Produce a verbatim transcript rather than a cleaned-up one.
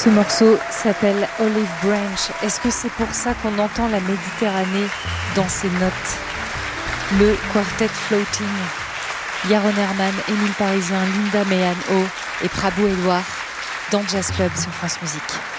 Ce morceau s'appelle Olive Branch. Est-ce que c'est pour ça qu'on entend la Méditerranée dans ces notes? Le quartet floating. Yaron Herman, Émile Parisien, Linda Mehan-O et Prabhu Edouard dans Jazz Club sur France Musique.